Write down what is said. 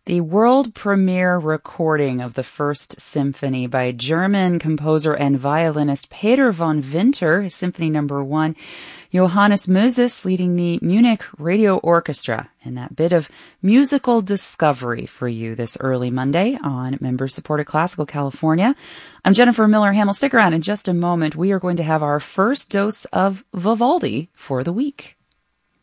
The world premiere recording of the First Symphony by German composer and violinist Peter von Winter, Symphony No. 1, Johannes Moses leading the Munich Radio Orchestra, and that bit of musical discovery for you this early Monday on member-supported Classical California. I'm Jennifer Miller-Hamill. Stick around. In just a moment, we are going to have our first dose of Vivaldi for the week.